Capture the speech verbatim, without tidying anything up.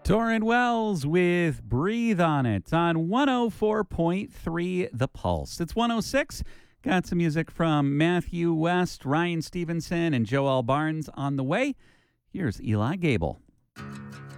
Torrin Wells with Breathe on It on one oh four point three The Pulse. It's one oh six. Got some music from Matthew West, Ryan Stevenson, and Joel Barnes on the way. Here's Eli Gable.